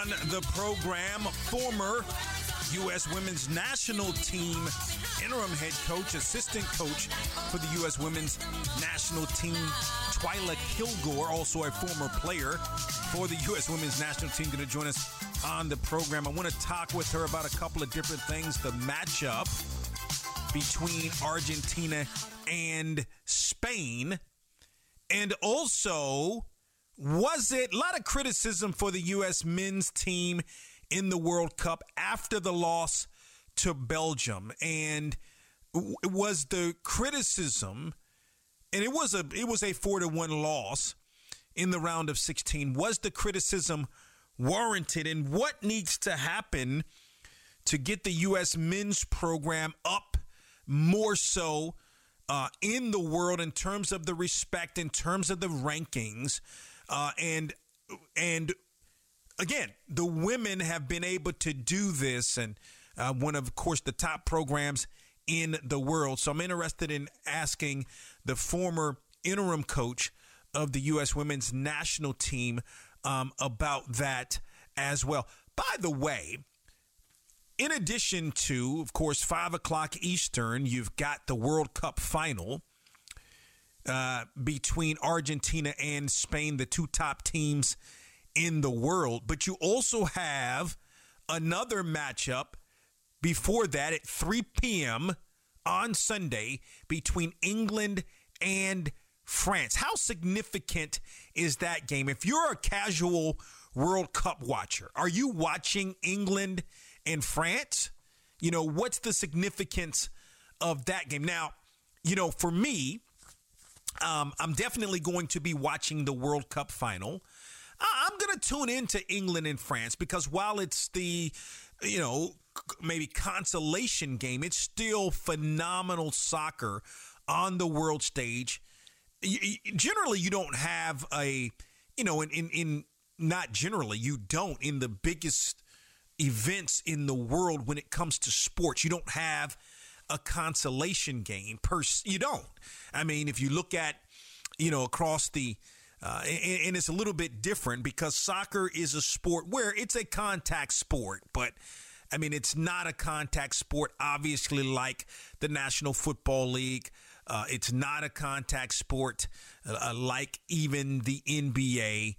On the program, former U.S. Women's National Team interim head coach, assistant coach for the U.S. Women's National Team, Twyla Kilgore, also a former player for the U.S. Women's National Team, going to join us on the program. I want to talk with her about a couple of different things. The matchup between Argentina and Spain, and also, was it a lot of criticism for the U.S. men's team in the World Cup after the loss to Belgium? And was the criticism, and it was a 4-1 loss in the round of 16, was the criticism warranted? And what needs to happen to get the U.S. men's program up more so in the world in terms of the respect, in terms of the rankings? And again, the women have been able to do this, and one of course, the top programs in the world. So I'm interested in asking the former interim coach of the U.S. Women's National Team about that as well. By the way, in addition to, of course, 5 o'clock Eastern, you've got the World Cup final between Argentina and Spain, the two top teams in the world. But you also have another matchup before that at 3 p.m. on Sunday between England and France. How significant is that game? If you're a casual World Cup watcher, are you watching England and France? You know, what's the significance of that game? Now, you know, for me, I'm definitely going to be watching the World Cup final. I'm going to tune into England and France because while it's the, you know, maybe consolation game, it's still phenomenal soccer on the world stage. Generally, you don't have a, you know, not generally, you don't in the biggest events in the world when it comes to sports. You don't have a consolation game you don't. I mean, if you look at, you know, across the and it's a little bit different because soccer is a sport where it's a contact sport, but I mean, it's not a contact sport, obviously, like the National Football League. It's not a contact sport like even the NBA.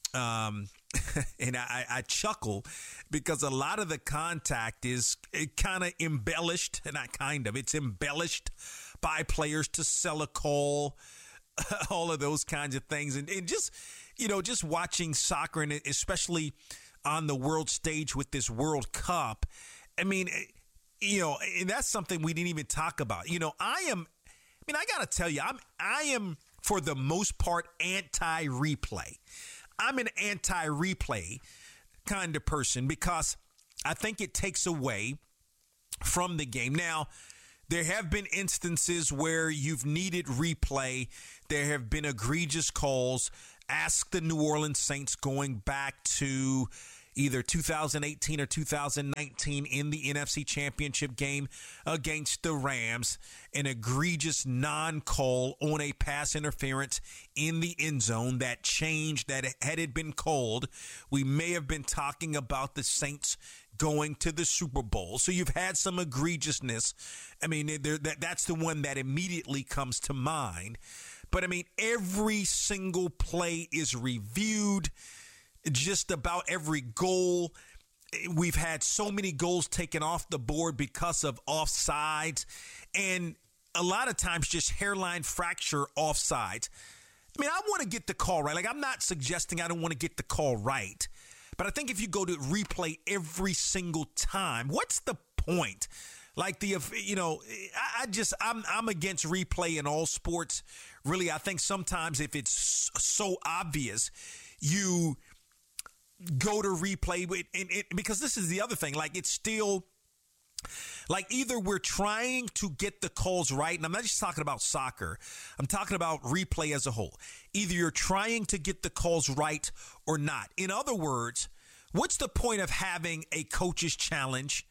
And I chuckle because a lot of the contact is kind of embellished, and it's embellished by players to sell a call, all of those kinds of things. And just, you know, just watching soccer, and especially on the world stage with this World Cup, I mean, you know, and that's something we didn't even talk about. You know, I got to tell you, I am for the most part anti-replay. I'm an anti-replay kind of person because I think it takes away from the game. Now, there have been instances where you've needed replay. There have been egregious calls. Ask the New Orleans Saints going back to either 2018 or 2019 in the NFC Championship game against the Rams, an egregious non-call on a pass interference in the end zone that changed, that had it been called, we may have been talking about the Saints going to the Super Bowl. So you've had some egregiousness. I mean, that's the one that immediately comes to mind. But I mean, every single play is reviewed. Just about every goal. We've had so many goals taken off the board because of offsides, and a lot of times just hairline fracture offsides. I mean, I want to get the call right. Like, I'm not suggesting I don't want to get the call right, but I think if you go to replay every single time, what's the point? Like I'm against replay in all sports. Really, I think sometimes if it's so obvious, you go to replay because this is the other thing. Like, it's still like either we're trying to get the calls right, and I'm not just talking about soccer. I'm talking about replay as a whole. Either you're trying to get the calls right or not. In other words, what's the point of having a coach's challenge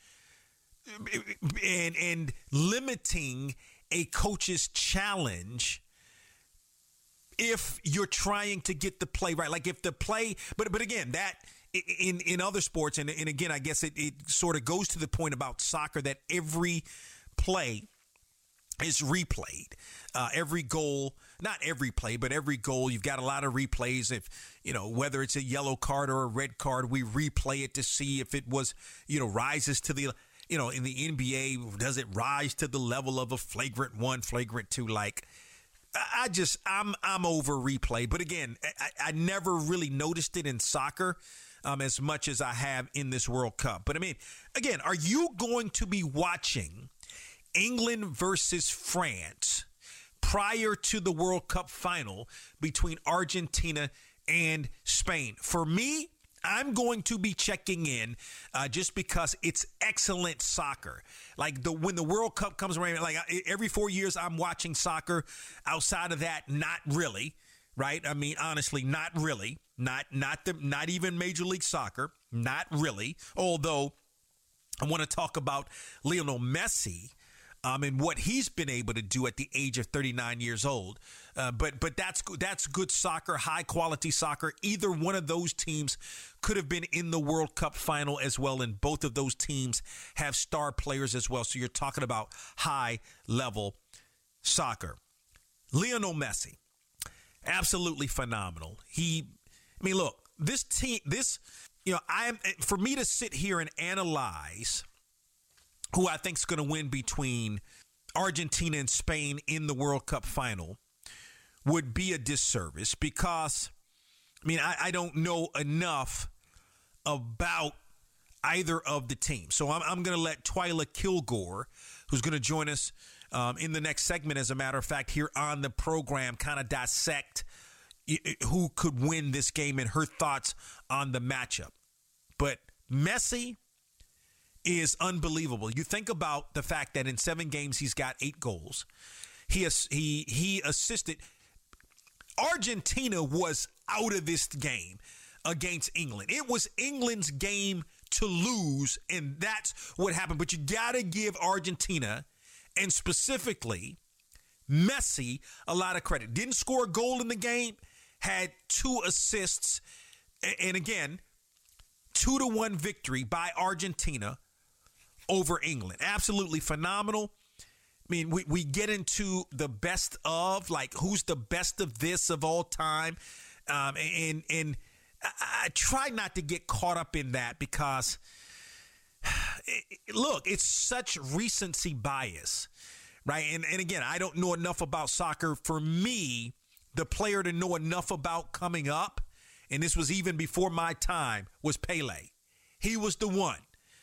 and limiting a coach's challenge if you're trying to get the play right? Like if the play, but again, that in other sports, and again, I guess it sort of goes to the point about soccer that every play is replayed. Every goal, not every play, but every goal, you've got a lot of replays. If, whether it's a yellow card or a red card, we replay it to see if it was, rises to the, in the NBA, does it rise to the level of a flagrant 1, flagrant 2? Like, I'm over replay. But again, I never really noticed it in soccer as much as I have in this World Cup. But I mean, again, are you going to be watching England versus France prior to the World Cup final between Argentina and Spain? For me, I'm going to be checking in just because it's excellent soccer. Like when the World Cup comes around, like every 4 years I'm watching soccer. Outside of that, not really, right? I mean, honestly, not really. Not even Major League Soccer, not really. Although I want to talk about Lionel Messi. And what he's been able to do at the age of 39 years old. But that's good soccer, high quality soccer. Either one of those teams could have been in the World Cup final as well. And both of those teams have star players as well. So you're talking about high level soccer. Lionel Messi, absolutely phenomenal. Look, this team, for me to sit here and analyze who I think is going to win between Argentina and Spain in the World Cup final would be a disservice because, I don't know enough about either of the teams. So I'm going to let Twyla Kilgore, who's going to join us in the next segment, as a matter of fact, here on the program, kind of dissect who could win this game and her thoughts on the matchup. But Messi is unbelievable. You think about the fact that in 7 games he's got 8 goals. He assisted. Argentina was out of this game against England. It was England's game to lose, and that's what happened. But you got to give Argentina, and specifically Messi, a lot of credit. Didn't score a goal in the game, had 2 assists, and again, 2-1 victory by Argentina over England. Absolutely phenomenal. We get into the best of, like, who's the best of this of all time. And I try not to get caught up in that because, look, it's such recency bias, right? And again, I don't know enough about soccer. For me, the player to know enough about coming up, and this was even before my time, was Pele. He was the one.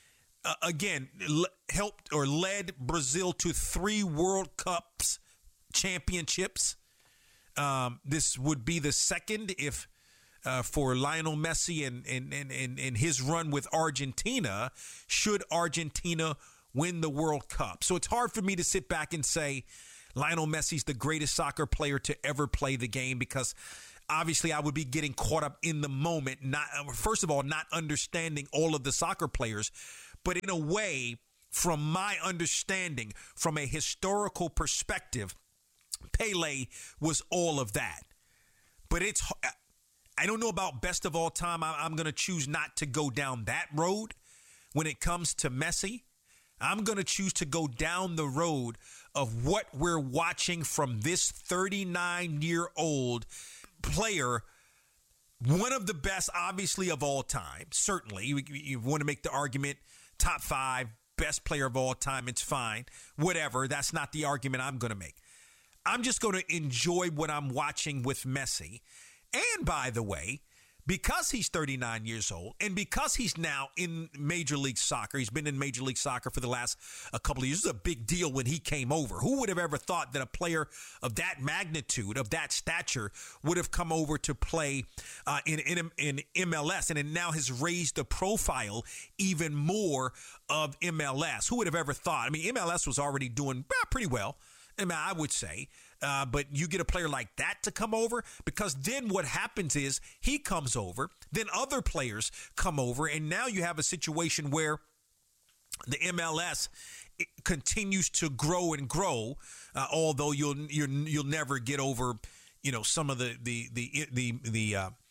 Helped or led Brazil to 3 World Cups championships. This would be the second if for Lionel Messi and his run with Argentina, should Argentina win the World Cup. So it's hard for me to sit back and say Lionel Messi's the greatest soccer player to ever play the game, because obviously I would be getting caught up in the moment, first of all, not understanding all of the soccer players. But in a way, from my understanding, from a historical perspective, Pele was all of that. But I don't know about best of all time. I'm going to choose not to go down that road when it comes to Messi. I'm going to choose to go down the road of what we're watching from this 39-year-old player. One of the best, obviously, of all time. Certainly, you want to make the argument, top 5, best player of all time, it's fine. Whatever, that's not the argument I'm going to make. I'm just going to enjoy what I'm watching with Messi. And by the way, because he's 39 years old and because he's now in Major League Soccer, he's been in Major League Soccer for the last couple of years. This is a big deal when he came over. Who would have ever thought that a player of that magnitude, of that stature, would have come over to play in MLS, and it now has raised the profile even more of MLS. Who would have ever thought? MLS was already doing pretty well, I would say. But you get a player like that to come over, because then what happens is he comes over, then other players come over, and now you have a situation where the MLS continues to grow and grow. Although you'll never get over, some of the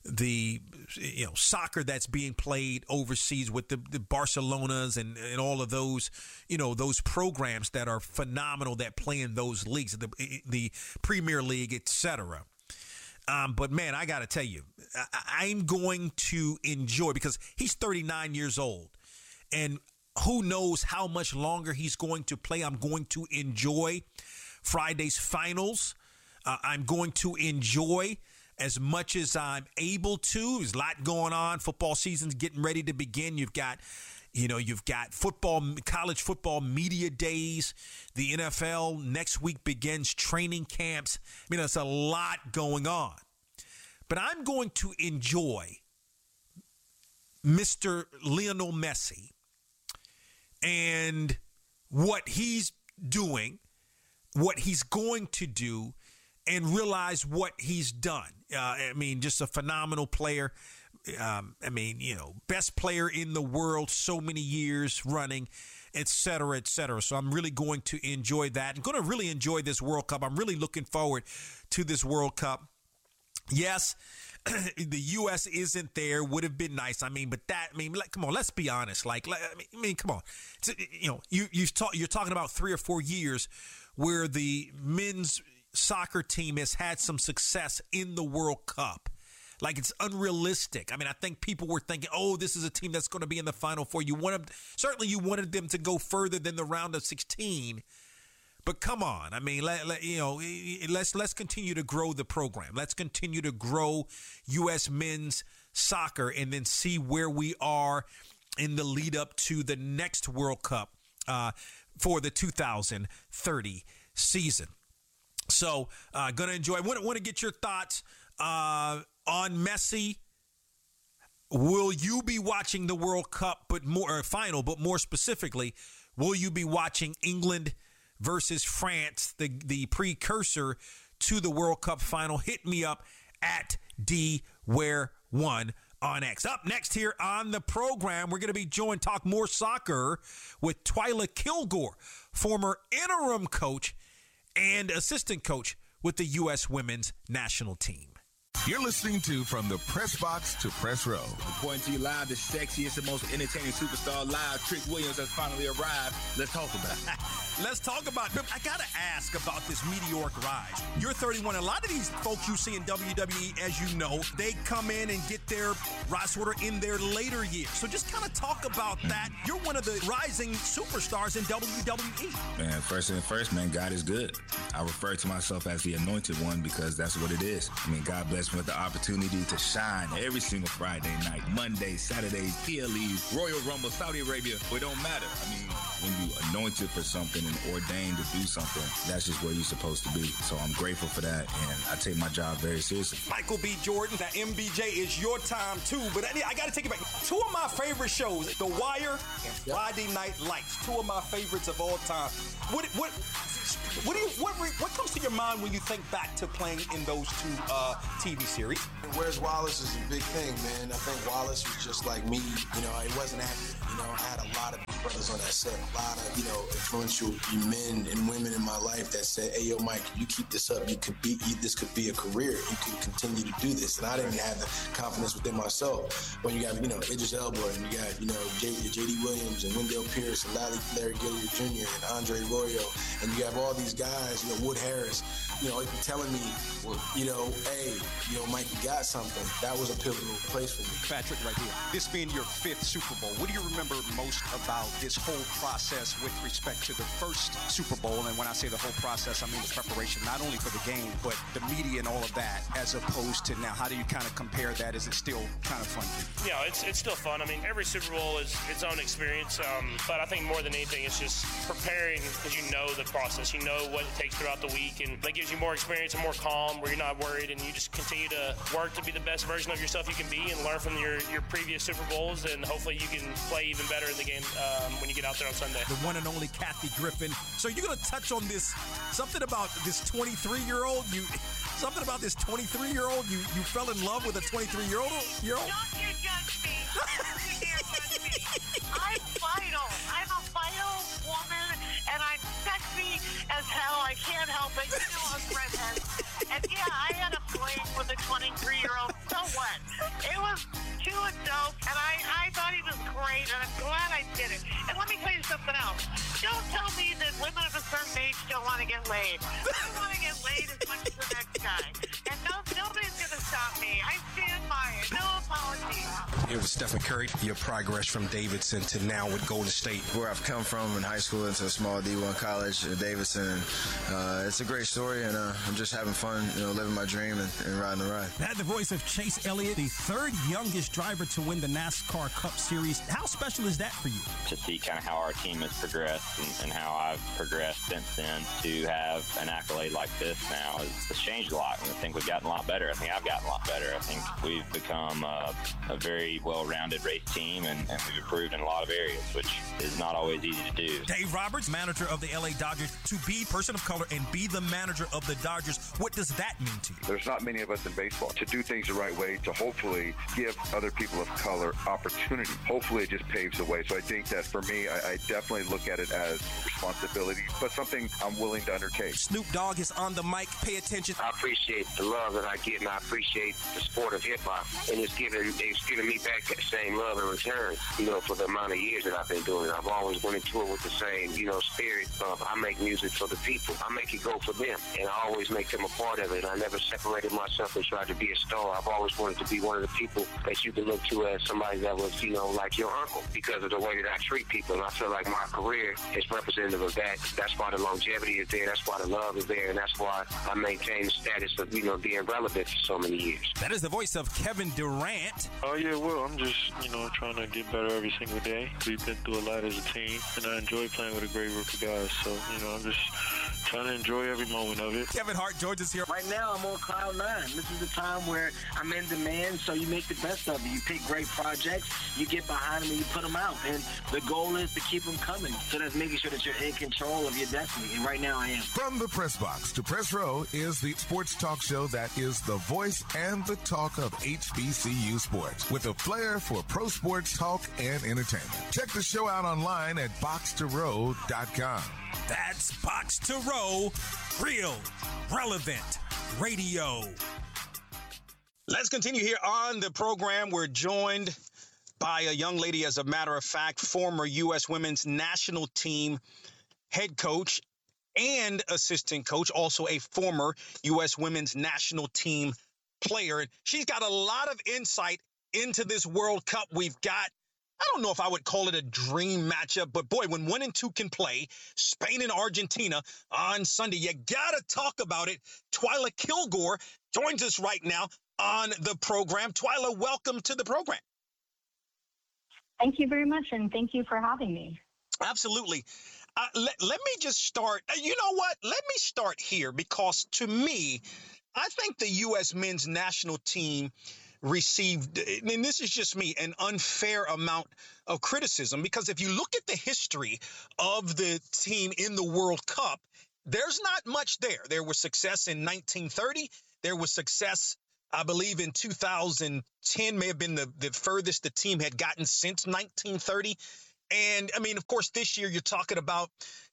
soccer that's being played overseas with the Barcelonas and all of those, those programs that are phenomenal that play in those leagues, the Premier League, etc. But man, I got to tell you, I'm going to enjoy, because he's 39 years old and who knows how much longer he's going to play. I'm going to enjoy Friday's finals. I'm going to enjoy as much as I'm able to. There's a lot going on. Football season's getting ready to begin. You've got football, college football media days. The NFL next week begins training camps. I mean, there's a lot going on. But I'm going to enjoy Mr. Lionel Messi and what he's doing, what he's going to do, and realize what he's done. Just a phenomenal player. Best player in the world, so many years running, et cetera, et cetera. So I'm really going to enjoy that. I'm going to really enjoy this World Cup. I'm really looking forward to this World Cup. Yes, the U.S. isn't there. Would have been nice. Come on, let's be honest. Come on. You're talking about 3 or 4 years where the men's soccer team has had some success in the World Cup. It's unrealistic. I think people were thinking, oh, this is a team that's going to be in the Final Four. You wanted them to go further than the round of 16. But come on, let's continue to grow the program. Let's continue to grow U.S. men's soccer and then see where we are in the lead up to the next World Cup for the 2030 season. So, going to enjoy. Want to get your thoughts on Messi. Will you be watching the World Cup, but more specifically, will you be watching England versus France, the precursor to the World Cup final? Hit me up at DWare1 on X. Up next here on the program, we're going to be talk more soccer with Twyla Kilgore, former interim coach and assistant coach with the U.S. women's national team. You're listening to From the Press Box to Press Row. Reporting to you live, the sexiest and most entertaining superstar live, Trick Williams, has finally arrived. Let's talk about it. Let's talk about it. I got to ask about this meteoric rise. You're 31. A lot of these folks you see in WWE, as you know, they come in and get their rise order in their later years. So just kind of talk about that. You're one of the rising superstars in WWE. Man, first, man, God is good. I refer to myself as the anointed one because that's what it is. God bless me with the opportunity to shine every single Friday night, Mondays, Saturdays, PLEs, Royal Rumble, Saudi Arabia. It don't matter. When you anointed for something and ordained to do something, that's just where you're supposed to be. So I'm grateful for that, and I take my job very seriously. Michael B. Jordan, that MBJ is your time too, but I got to take it back. Two of my favorite shows, The Wire and Friday Night Lights, two of my favorites of all time. What comes to your mind when you think back to playing in those two TV series? Where's Wallace is a big thing, man. I think Wallace was just like me. He wasn't active. I had a lot of big brothers on that set. A lot of, influential men and women in my life that said, hey, yo, Mike, you keep this up. This could be a career. You can continue to do this. And I didn't have the confidence within myself. When you got, Idris Elba, and you got, J.D. Williams and Wendell Pierce and Larry Gilliard Jr. and Andre Royo. And you have all these guys, Wood Harris, telling me, hey, Mike, you got something. That was a pivotal place for me. Patrick, right here. This being your 5th Super Bowl, what do you remember most about this whole process with respect to the first Super Bowl? And when I say the whole process, I mean the preparation, not only for the game, but the media and all of that, as opposed to now. How do you kind of compare that? Is it still kind of fun? Yeah, it's still fun. Every Super Bowl is its own experience, but I think more than anything, it's just preparing because you know the process. You know what it takes throughout the week, and that gives you more experience and more calm where you're not worried, and you just continue to work to be the best version of yourself you can be and learn from your previous Super Bowls, and hopefully you can play even better in the game when you get out there on Sunday. The one and only Kathy Griffin. So you're going to touch on this, something about this 23-year-old? Something about this 23-year-old? You fell in love with a 23-year-old? Don't you judge me. Don't you dare judge me. I'm vital. I'm a vital woman, and I'm sexy as hell. I can't help it. I'm redhead. And yeah, I had a fling with a 23-year-old. So what? It was too dope, and I thought he was great, and I'm glad I did it. And let me tell you something else. Don't tell me that women of a certain age don't want to get laid. I want to get laid as much as the next guy. And nobody's going to stop me. I stand by it. No apologies. It was Stephen Curry, your progress from Davidson to now with Golden State. Where I've come from in high school into a small D1 college at Davidson. It's a great story, and I'm just having fun, living my dream and riding the ride. That the voice of Chase Elliott, the third youngest driver to win the NASCAR Cup Series. How special is that for you? To see kind of how our team has progressed and how I've progressed since then, to have an accolade like this now has changed a lot. And I think we've gotten a lot better. I think I've gotten a lot better. I think we've become a very well-rounded race team, and we've improved in a lot of areas, which is not always easy to do. Dave Roberts, manager of the LA Dodgers, to be a person of color and be the manager of the Dodgers, what does that mean to you? There's not many of us in baseball. To do things the right way, to hopefully give other people of color opportunity. Hopefully it just paves the way. So I think that for me, I definitely look at it as responsibility, but something I'm willing to undertake. Snoop Dogg is on the mic. Pay attention. I appreciate the love that I get, and I appreciate the sport of hip-hop. And it's giving me back that same love in return, for the amount of years that I've been doing it. I've always went into it with the same, spirit of I make music for the people. I make it go for them, and I always make them a part of it. I never separated myself and tried to be a star. I've always wanted to be one of the people that you can look to as somebody that was, like your uncle, because of the way that I treat people. And I feel like my career is representative of that. That's why the longevity is there. That's why the love is there. And that's why I maintain the status of, being relevant for so many years. That is the voice of Kevin Durant. Oh, yeah, well, I'm just, trying to get better every single day. We've been through a lot as a team, and I enjoy playing with a great group of guys. So, I'm just trying to enjoy every moment of it. Kevin Hart George is here. Right now, I'm on cloud nine. This is the time where I'm in demand, so you make the best of it. You pick great projects, you get behind them, and you put them out. And the goal is to keep them coming. So that's making sure that you're in control of your destiny. And right now, I am. From the Press Box to Press Row is the sports talk show that is the voice and the talk of HBCU sports, with a flair for pro sports talk and entertainment. Check the show out online at boxtorow.com. That's Box to Row, real, relevant radio. Let's continue here on the program. We're joined by a young lady, as a matter of fact, former U.S. women's national team head coach and assistant coach, also a former U.S. women's national team player. She's got a lot of insight into this World Cup. We've got, I don't know if I would call it a dream matchup, but boy, when 1 and 2 can play, Spain and Argentina on Sunday, you got to talk about it. Twyla Kilgore joins us right now on the program. Twyla, welcome to the program. Thank you very much, and thank you for having me. Absolutely. Let me just start. You know what? Let me start here, because to me, I think the U.S. men's national team received, and this is just me, an unfair amount of criticism, because if you look at the history of the team in the World Cup, there's not much there. There was success in 1930. There was success, I believe, in 2010 may have been the furthest the team had gotten since 1930. And I mean, of course, this year you're talking about,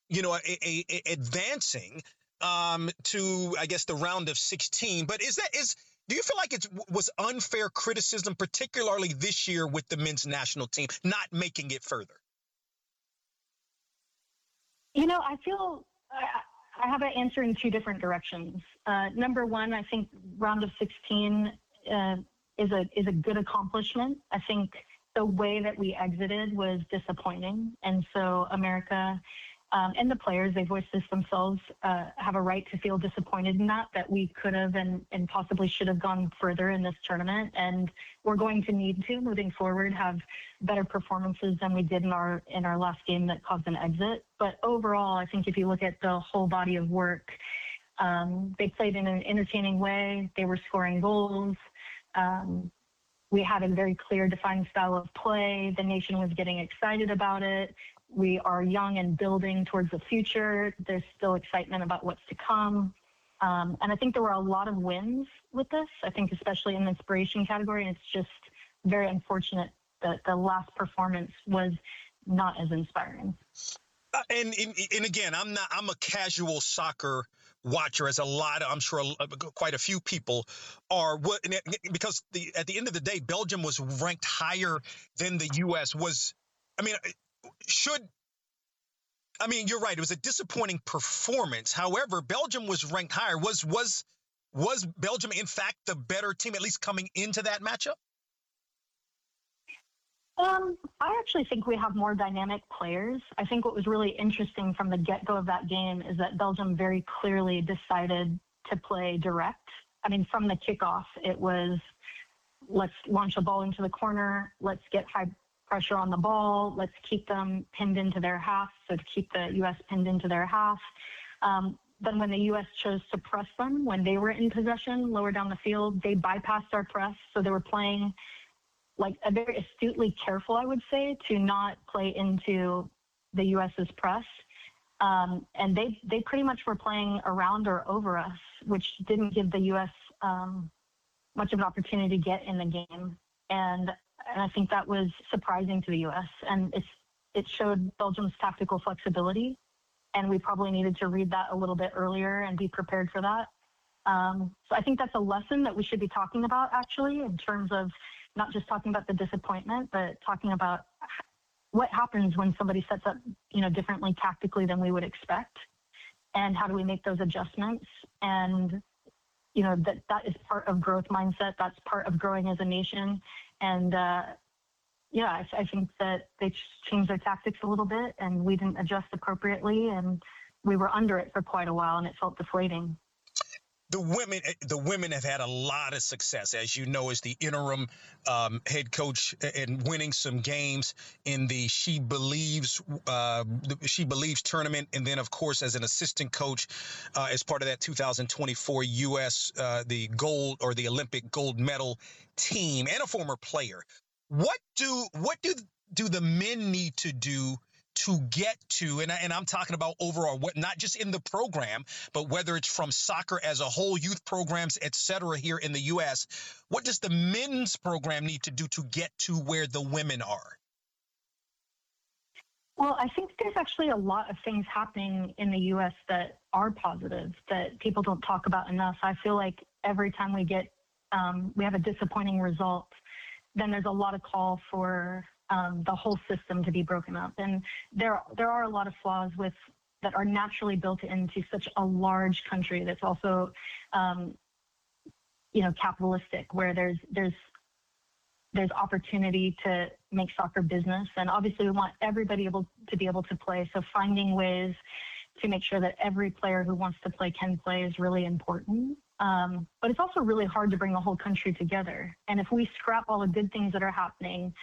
advancing to, I guess, the round of 16. But do you feel like it was unfair criticism, particularly this year with the men's national team, not making it further? I feel I have an answer in two different directions. Number one, I think round of 16 is a good accomplishment. I think the way that we exited was disappointing. And so America and the players, they voiced this themselves, have a right to feel disappointed in that we could have and possibly should have gone further in this tournament. And we're going to need to, moving forward, have better performances than we did in our last game that caused an exit. But overall, I think if you look at the whole body of work, they played in an entertaining way. They were scoring goals. We had a very clear, defined style of play. The nation was getting excited about it. We are young and building towards the future. There's still excitement about what's to come. And I think there were a lot of wins with this, I think especially in the inspiration category. And it's just very unfortunate that the last performance was not as inspiring. And again, I'm a casual soccer watcher, as I'm sure quite a few people are, because at the end of the day, Belgium was ranked higher than the U.S. You're right. It was a disappointing performance. However, Belgium was ranked higher. Was Belgium, in fact, the better team, at least coming into that matchup? I actually think we have more dynamic players. I think what was really interesting from the get-go of that game is that Belgium very clearly decided to play direct. I mean, from the kickoff, it was, let's launch a ball into the corner, let's get high pressure on the ball, let's keep them pinned into their half, so to keep the U.S. pinned into their half. Then when the U.S. chose to press them, when they were in possession, lower down the field, they bypassed our press, so they were playing like a very astutely careful, I would say, to not play into the U.S.'s press. And they pretty much were playing around or over us, which didn't give the U.S. Much of an opportunity to get in the game. And I think that was surprising to the U.S. And it showed Belgium's tactical flexibility. And we probably needed to read that a little bit earlier and be prepared for that. So I think that's a lesson that we should be talking about, actually, in terms of not just talking about the disappointment, but talking about what happens when somebody sets up, differently tactically than we would expect, and how do we make those adjustments. And, that is part of growth mindset. That's part of growing as a nation. And, I think that they changed their tactics a little bit, and we didn't adjust appropriately, and we were under it for quite a while, and it felt deflating. The women have had a lot of success, as you know, as the interim head coach and winning some games in the She Believes tournament, and then of course as an assistant coach as part of that 2024 U.S. The gold or the Olympic gold medal team, and a former player. What do the men need to do to get to, and I'm talking about overall, what, not just in the program, but whether it's from soccer as a whole, youth programs, et cetera, here in the U.S., what does the men's program need to do to get to where the women are? Well, I think there's actually a lot of things happening in the U.S. that are positive that people don't talk about enough. I feel like every time we have a disappointing result, then there's a lot of call for the whole system to be broken up. And there are a lot of flaws that are naturally built into such a large country that's also, capitalistic, where there's opportunity to make soccer business. And obviously we want everybody to be able to play. So finding ways to make sure that every player who wants to play can play is really important. But it's also really hard to bring the whole country together. And if we scrap all the good things that are happening,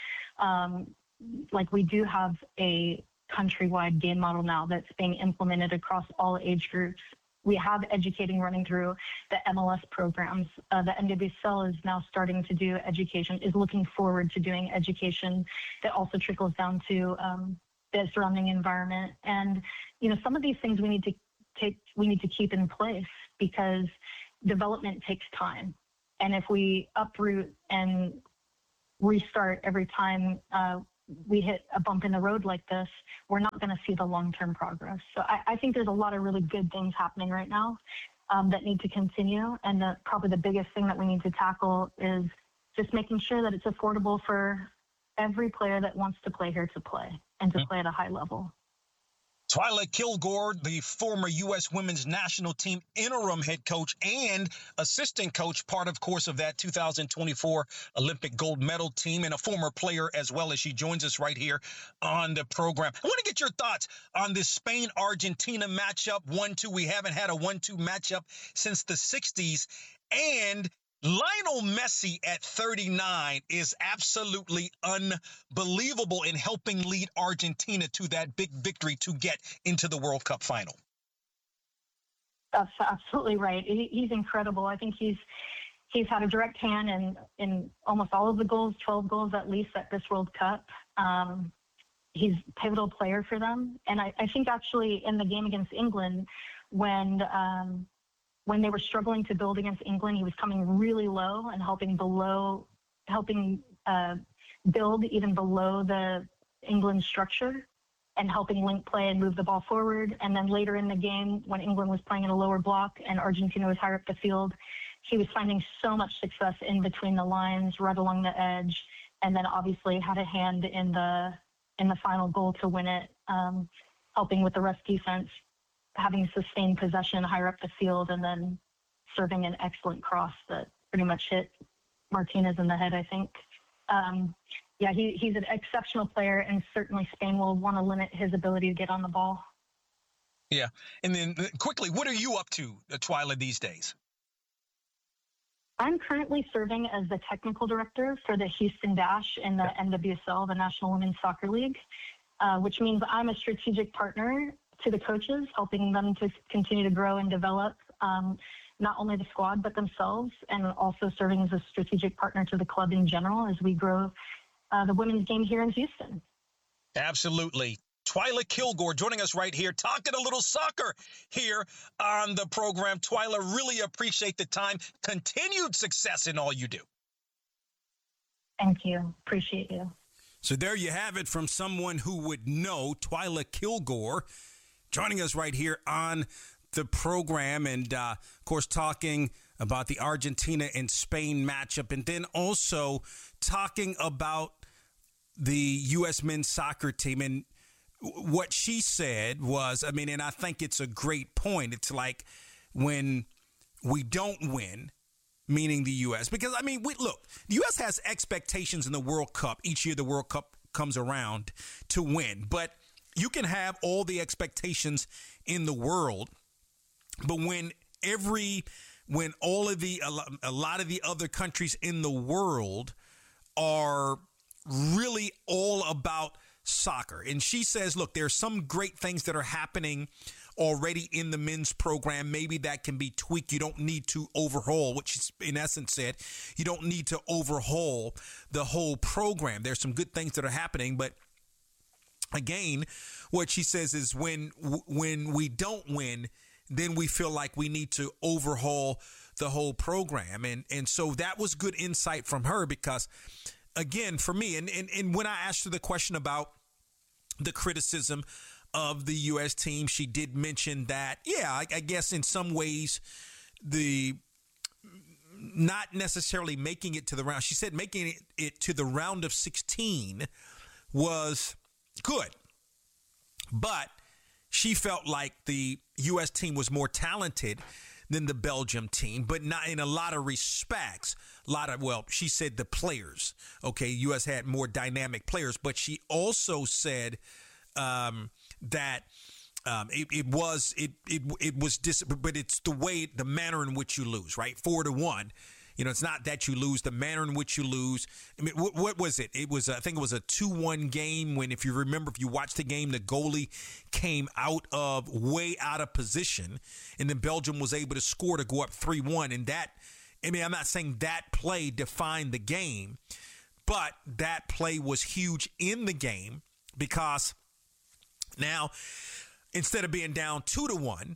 like we do have a countrywide game model now that's being implemented across all age groups. We have educating running through the MLS programs. The NWSL is now starting to do education, is looking forward to doing education that also trickles down to the surrounding environment. And, some of these things we need to keep in place, because development takes time. And if we uproot and restart every time we hit a bump in the road like this, we're not going to see the long-term progress. So I think there's a lot of really good things happening right now that need to continue. And probably the biggest thing that we need to tackle is just making sure that it's affordable for every player that wants to play here to play, and to play at a high level. Twyla Kilgore, the former U.S. women's national team interim head coach and assistant coach, part, of course, of that 2024 Olympic gold medal team, and a former player as well, as she joins us right here on the program. I want to get your thoughts on this Spain-Argentina matchup, 1-2. We haven't had a 1-2 matchup since the 60s. And Lionel Messi at 39 is absolutely unbelievable in helping lead Argentina to that big victory to get into the World Cup final. That's absolutely right. He's incredible. I think he's had a direct hand in almost all of the goals, 12 goals at least at this World Cup. He's a pivotal player for them. And I think actually in the game against England, when they were struggling to build against England, he was coming really low and helping build even below the England structure. and helping link play and move the ball forward. And then later in the game, when England was playing in a lower block and Argentina was higher up the field, he was finding so much success in between the lines, right along the edge, and then obviously had a hand in the final goal to win it, helping with the rest defense, having sustained possession higher up the field, and then serving an excellent cross that pretty much hit Martinez in the head, I think. He's an exceptional player, and certainly Spain will want to limit his ability to get on the ball. Yeah. And then quickly, what are you up to, Twyla, these days? I'm currently serving as the technical director for the Houston Dash in the NWSL, the National Women's Soccer League, which means I'm a strategic partner to the coaches, helping them to continue to grow and develop not only the squad, but themselves, and also serving as a strategic partner to the club in general as we grow the women's game here in Houston. Absolutely. Twyla Kilgore joining us right here, talking a little soccer here on the program. Twyla, really appreciate the time. Continued success in all you do. Thank you. Appreciate you. So there you have it from someone who would know, Twyla Kilgore, joining us right here on the program, and of course talking about the Argentina and Spain matchup, and then also talking about the U.S. men's soccer team. And what she said was, and I think it's a great point. It's like when we don't win, meaning the U.S., because, look, the U.S. has expectations in the World Cup. Each year the World Cup comes around to win, but you can have all the expectations in the world, but when a lot of the other countries in the world are really all about soccer. And she says, look, there's some great things that are happening already in the men's program. Maybe that can be tweaked. You don't need to overhaul, what she in essence said. You don't need to overhaul the whole program. There's some good things that are happening, but again, what she says is when we don't win, then we feel like we need to overhaul the whole program. And so that was good insight from her, because again, for me, and when I asked her the question about the criticism of the U.S. team, she did mention that, I guess in some ways, the not necessarily making it to the round. She said making it to the round of 16 was good, but she felt like the U.S. team was more talented than the Belgium team, but not in a lot of respects. She said the players. Okay, U.S. had more dynamic players, but she also said that it was but it's the manner in which you lose, right? 4-1. It's not that you lose, the manner in which you lose. What was it? I think it was a 2-1 game when, if you remember, if you watched the game, the goalie came way out of position, and then Belgium was able to score to go up 3-1. And that, I'm not saying that play defined the game, but that play was huge in the game, because now instead of being down 2-1,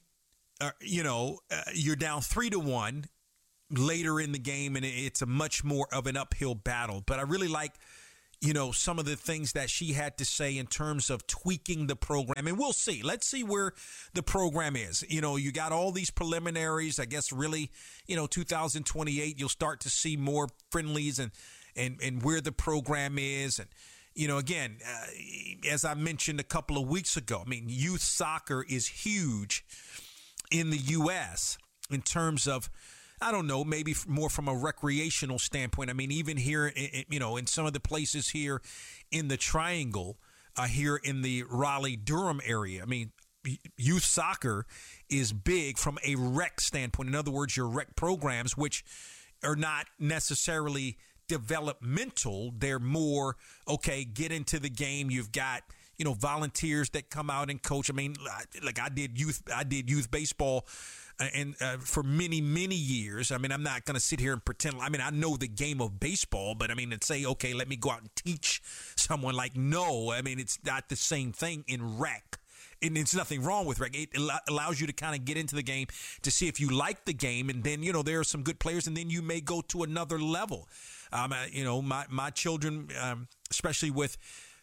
you're down 3-1 later in the game, and it's a much more of an uphill battle. But I really like, some of the things that she had to say in terms of tweaking the program. And we'll see. Let's see where the program is. You got all these preliminaries. I guess really, 2028, you'll start to see more friendlies and where the program is. And, again, as I mentioned a couple of weeks ago, youth soccer is huge in the U.S. in terms of, I don't know, maybe more from a recreational standpoint. Even here, in some of the places here in the Triangle, here in the Raleigh-Durham area, youth soccer is big from a rec standpoint. In other words, your rec programs, which are not necessarily developmental, they're more, okay, get into the game. You've got, volunteers that come out and coach. Like I did youth baseball and for many, many years. I'm not going to sit here and pretend. I know the game of baseball, but and say, okay, let me go out and teach someone. Like, no, it's not the same thing in rec. And it's nothing wrong with rec. It allows you to kind of get into the game to see if you like the game. And then, there are some good players, and then you may go to another level. My children, especially with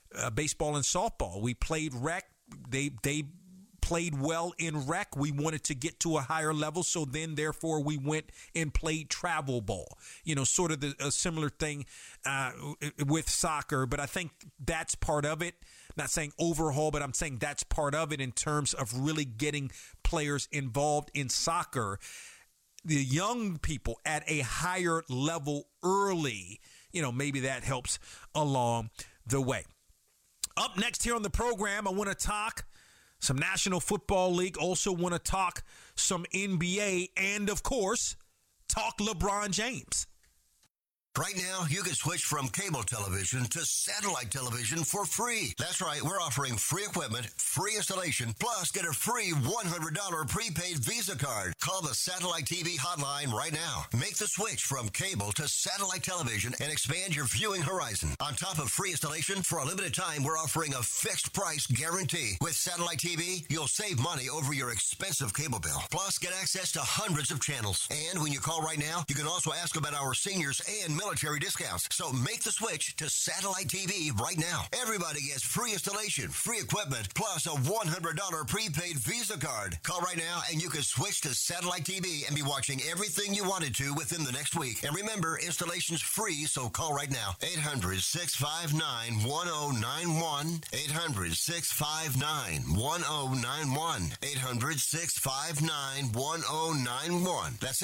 baseball and softball. We played rec. They played well in rec. We wanted to get to a higher level, so then therefore we went and played travel ball. Sort of a similar thing with soccer, but I think that's part of it. Not saying overhaul, but I'm saying that's part of it in terms of really getting players involved in soccer. The young people at a higher level early, maybe that helps along the way. Up next here on the program, I want to talk some National Football League. Also want to talk some NBA and, of course, talk LeBron James. Right now, you can switch from cable television to satellite television for free. That's right. We're offering free equipment, free installation, plus get a free $100 prepaid Visa card. Call the Satellite TV hotline right now. Make the switch from cable to satellite television and expand your viewing horizon. On top of free installation, for a limited time, we're offering a fixed price guarantee. With Satellite TV, you'll save money over your expensive cable bill. Plus, get access to hundreds of channels. And when you call right now, you can also ask about our seniors and military discounts. So make the switch to Satellite TV right now. Everybody gets free installation, free equipment, plus a $100 prepaid Visa card. Call right now and you can switch to Satellite TV and be watching everything you wanted to within the next week. And remember, installation's free, so call right now. 800-659-1091. 800-659-1091. 800-659-1091. That's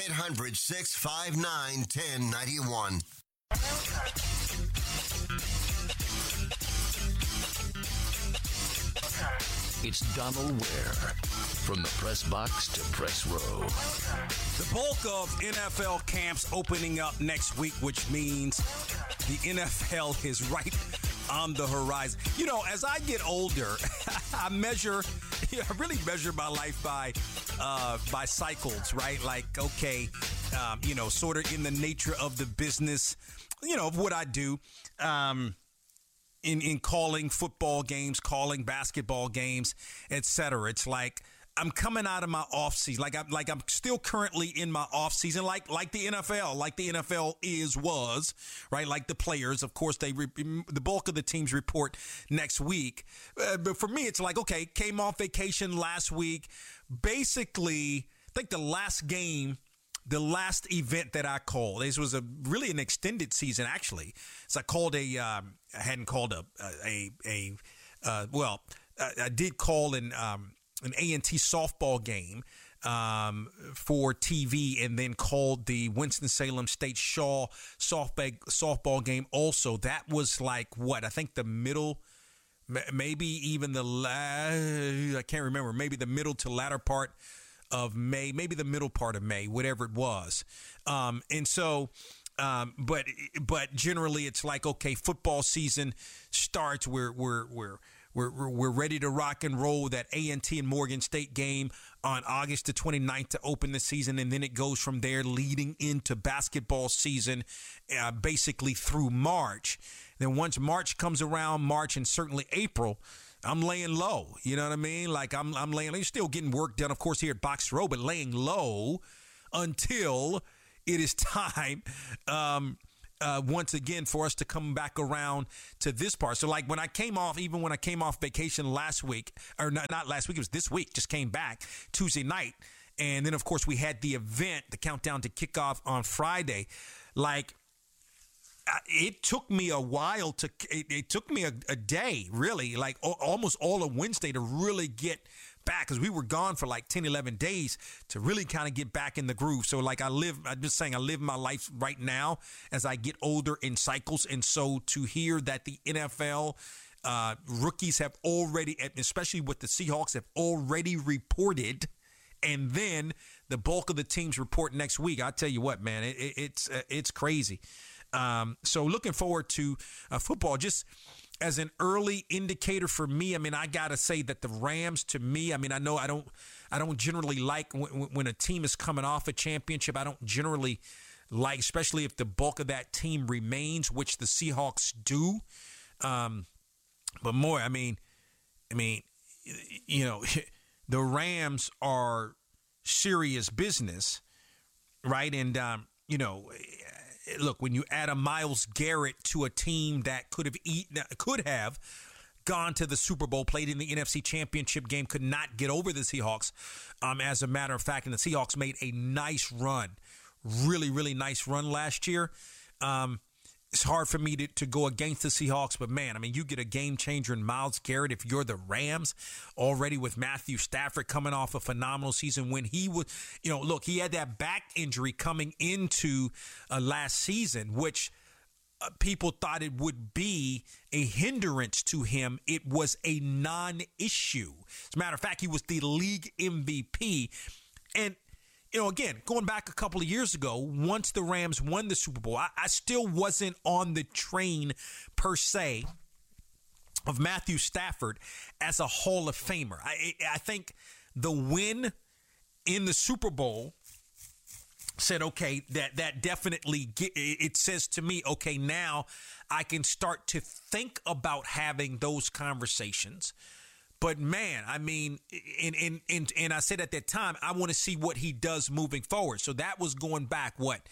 800-659-1091. It's Donald Ware, from the press box to press row. The bulk of NFL camps opening up next week, which means the NFL is right on the horizon. As I get older, I really measure my life by cycles, right? Like, okay, sort of in the nature of the business, of what I do, in calling football games, calling basketball games, etc. It's like I'm coming out of my off season, like I'm still currently in my off season, like the NFL was, right? Like the players, of course, the bulk of the teams report next week. But for me, it's like, okay, came off vacation last week. Basically, I think the last event that I called, this was really an extended season, actually. So I called I did call an A&T softball game for TV, and then called the Winston-Salem State Shaw softball game also. That was like what? I think the middle, maybe even I can't remember, maybe the middle to latter part of May, maybe the middle part of May, whatever it was. And so, but generally it's like, okay, football season starts. We're ready to rock and roll. That A&T and Morgan State game on August the 29th to open the season. And then it goes from there leading into basketball season, basically through March. Then once March comes around, March and certainly April, I'm laying low. You know what I mean? Like I'm laying low. Still getting work done, of course, here at Box Row, but laying low until it is time once again for us to come back around to this part. So like when I came off vacation last week, or not last week, it was this week, just came back Tuesday night. And then, of course, we had the event, the countdown to kickoff on Friday. Like, it took me a while it took me a day, really, like almost all of Wednesday to really get back, because we were gone for like 10, 11 days to really kind of get back in the groove. So like I live my life right now as I get older in cycles. And so to hear that the NFL rookies have already, especially with the Seahawks, have already reported, and then the bulk of the teams report next week, I tell you what, man, it's crazy. So looking forward to football. Just as an early indicator for me, I mean, I got to say that the Rams, to me, I mean, I know I don't generally like when a team is coming off a championship. I don't generally like, especially if the bulk of that team remains, which the Seahawks do. But more, I mean, you know, the Rams are serious business, right? And, you know, look, when you add a Myles Garrett to a team that could have gone to the Super Bowl, played in the NFC Championship game, could not get over the Seahawks, as a matter of fact. And the Seahawks made a nice run, really, really nice run last year. It's hard for me to go against the Seahawks, but, man, I mean, you get a game changer in Myles Garrett if you're the Rams, already with Matthew Stafford coming off a phenomenal season when he was, look, he had that back injury coming into last season, which people thought it would be a hindrance to him. It was a non-issue. As a matter of fact, he was the league MVP. And again, going back a couple of years ago, once the Rams won the Super Bowl, I still wasn't on the train per se of Matthew Stafford as a Hall of Famer. I think the win in the Super Bowl said, okay, that definitely, it says to me, okay, now I can start to think about having those conversations. But, man, I mean, and I said at that time, I want to see what he does moving forward. So that was going back,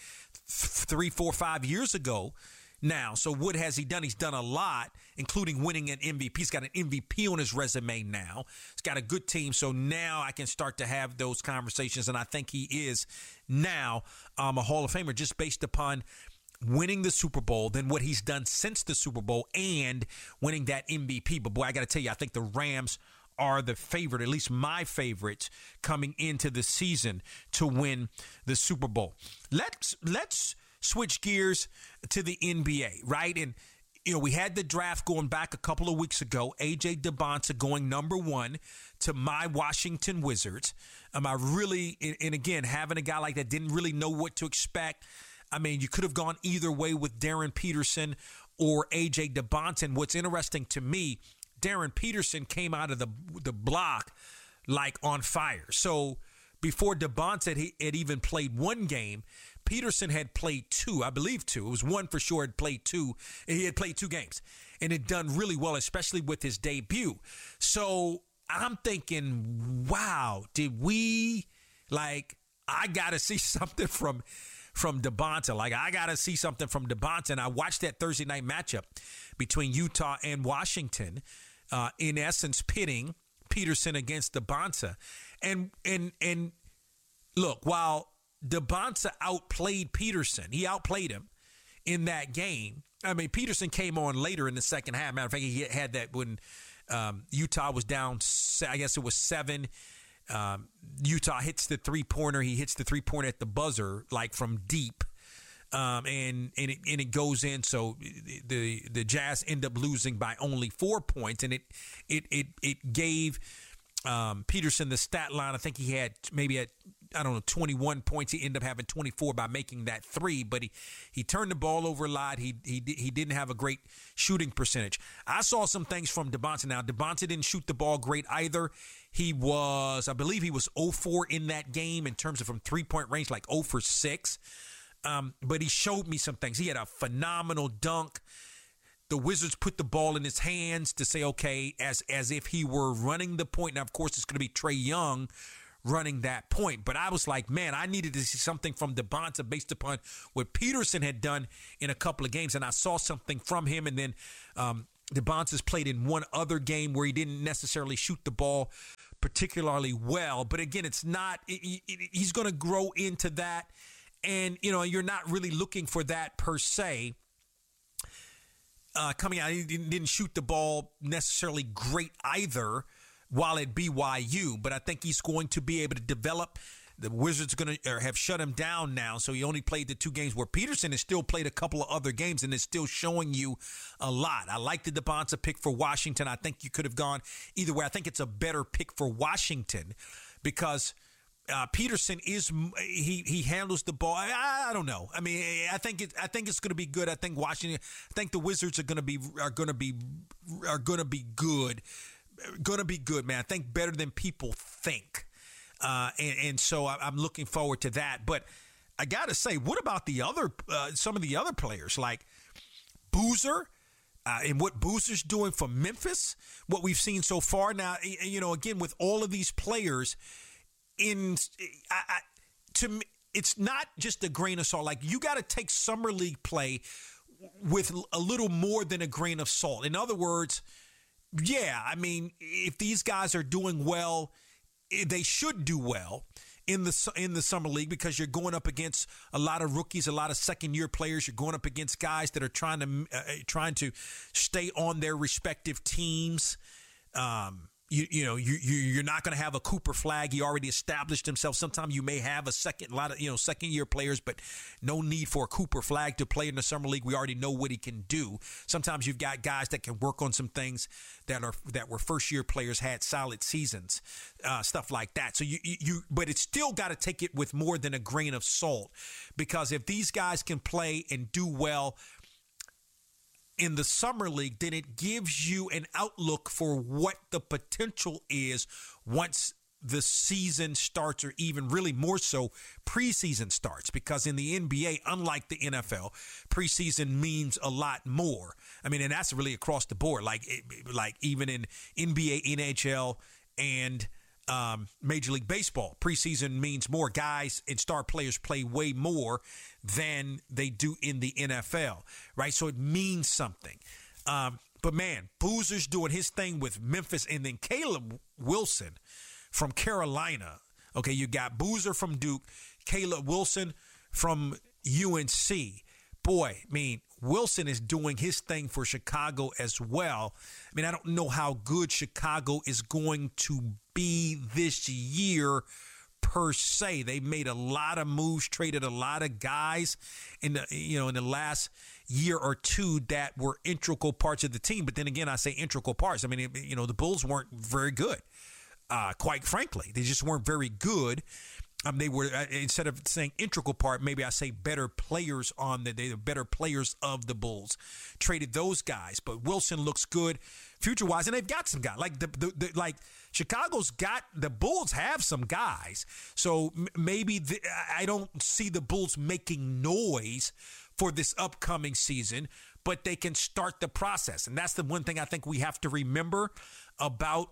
3, 4, 5 years ago now. So what has he done? He's done a lot, including winning an MVP. He's got an MVP on his resume now. He's got a good team. So now I can start to have those conversations, and I think he is now a Hall of Famer just based upon winning the Super Bowl, then what he's done since the Super Bowl, and winning that MVP. But, boy, I got to tell you, I think the Rams are the favorite, at least my favorites, coming into the season to win the Super Bowl. Let's switch gears to the NBA, right? And, we had the draft going back a couple of weeks ago. A.J. Debonta going number 1 to my Washington Wizards. I really, and again, having a guy like that, didn't really know what to expect. I mean, you could have gone either way with Darren Peterson or A.J. Debonta. And what's interesting to me, Darren Peterson came out of the block like on fire. So before Debonta had even played one game, Peterson had played 2, I believe 2. It was 1 for sure, had played 2. He had played 2 games and had done really well, especially with his debut. So I'm thinking, wow, I got to see something from Debonta. I got to see something from Debonta. And I watched that Thursday night matchup between Utah and Washington, in essence pitting Peterson against Debonta. And look, while Debonta outplayed Peterson, he outplayed him in that game. I mean, Peterson came on later in the second half. Matter of fact, he had that when Utah was down, I guess it was 7. Utah hits the three-pointer. He hits the three-pointer at the buzzer, from deep, and it goes in. So the Jazz end up losing by only 4 points, and it gave Peterson the stat line. I think he had 21 points. He ended up having 24 by making that 3, but he turned the ball over a lot. He didn't have a great shooting percentage. I saw some things from Debonta. Now, Debonta didn't shoot the ball great either. I believe he was 0-4 in that game in terms of from three-point range, 0 for 6. But he showed me some things. He had a phenomenal dunk. The Wizards put the ball in his hands to say, okay, as if he were running the point. Now, of course, it's going to be Trae Young running that point. But I was like, man, I needed to see something from Debonta based upon what Peterson had done in a couple of games. And I saw something from him. And then Debonta's played in one other game where he didn't necessarily shoot the ball particularly well. But again, it's not, he's going to grow into that. And, you're not really looking for that per se. Coming out, he didn't shoot the ball necessarily great either while at BYU, but I think he's going to be able to develop. The Wizards are going to have shut him down now, so he only played the 2 games where Peterson has still played a couple of other games and is still showing you a lot. I like the Debonta pick for Washington. I think you could have gone either way. I think it's a better pick for Washington because Peterson he handles the ball. I don't know. I mean, I think it's going to be good. I think Washington. I think the Wizards are going to be good. Going to be good, man. I think better than people think. And so I'm looking forward to that. But I got to say, what about the other some of the other players like Boozer? And what Boozer's doing for Memphis, what we've seen so far. Now, again, with all of these players, to me, it's not just a grain of salt. You got to take summer league play with a little more than a grain of salt. In other words, yeah, I mean, if these guys are doing well, they should do well in the summer league, because you're going up against a lot of rookies, a lot of second-year players. You're going up against guys that are trying to stay on their respective teams. You're not going to have a Cooper Flagg. He already established himself. Sometimes you may have a lot of second-year players, but no need for a Cooper Flagg to play in the summer league. We already know what he can do. Sometimes you've got guys that can work on some things that were first-year players, had solid seasons, stuff like that. So but it's still got to take it with more than a grain of salt, because if these guys can play and do well in the summer league, then it gives you an outlook for what the potential is once the season starts, or even really more so preseason starts, because in the NBA, unlike the NFL, preseason means a lot more. I mean, and that's really across the board, like even in NBA, NHL, and Major League Baseball, preseason means more. Guys and star players play way more than they do in the NFL, right? So it means something. But man, Boozer's doing his thing with Memphis, and then Caleb Wilson from Carolina. Okay, you got Boozer from Duke, Caleb Wilson from UNC. Boy, I mean, Wilson is doing his thing for Chicago as well. I mean, I don't know how good Chicago is going to be this year per se. They made a lot of moves, traded a lot of guys in the last year or two that were integral parts of the team. But then again, I say integral parts. I mean, the Bulls weren't very good. Quite frankly, they just weren't very good. They were, instead of saying integral part, maybe I say better players they were better players of the Bulls. Traded those guys, but Wilson looks good future-wise, and they've got some guys. Like Chicago's got, the Bulls have some guys, so maybe I don't see the Bulls making noise for this upcoming season, but they can start the process. And that's the one thing I think we have to remember about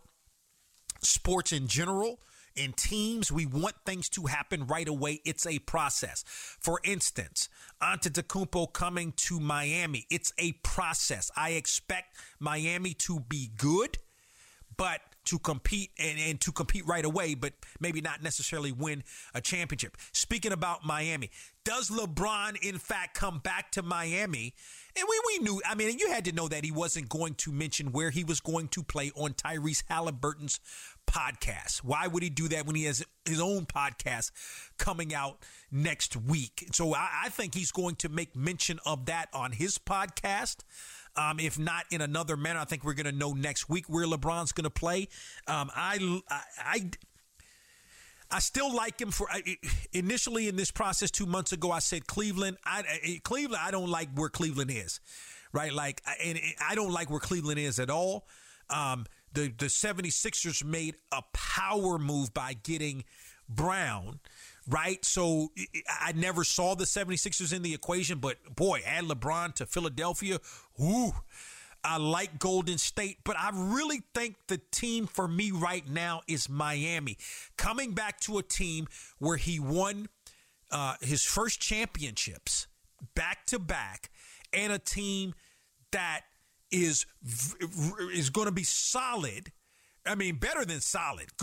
sports in general. In teams, we want things to happen right away. It's a process. For instance, Antetokounmpo coming to Miami. It's a process. I expect Miami to be good, but to compete and to compete right away, but maybe not necessarily win a championship. Speaking about Miami, does LeBron, in fact, come back to Miami? And we knew, I mean, you had to know that he wasn't going to mention where he was going to play on Tyrese Halliburton's podcast. Why would he do that when he has his own podcast coming out next week? So I think he's going to make mention of that on his podcast. If not in another manner, I think we're going to know next week where LeBron's going to play. I still like him for initially in this process 2 months ago. I said Cleveland. Cleveland. I don't like where Cleveland is, right? I don't like where Cleveland is at all. The 76ers made a power move by getting Brown, right? So I never saw the 76ers in the equation, but boy, add LeBron to Philadelphia. Ooh. I like Golden State, but I really think the team for me right now is Miami. Coming back to a team where he won his first championships back-to-back, and a team that is going to be solid. I mean, better than solid.